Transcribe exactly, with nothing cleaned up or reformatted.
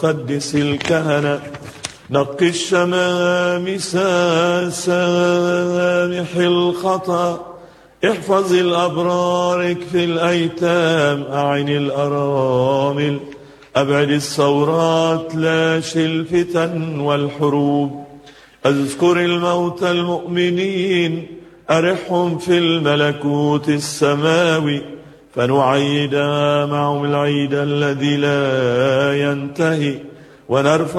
قدس الكهنة، نقي الشمامس، سامح الخطأ، احفظ الأبرار، اكفي الأيتام، أعن الأرامل، أبعد الثورات، لاش الفتن والحروب، أذكر الموتى المؤمنين، أرحهم في الملكوت السماوي، فنعيد معهم العيد الذي لا ينتهي، ونرفع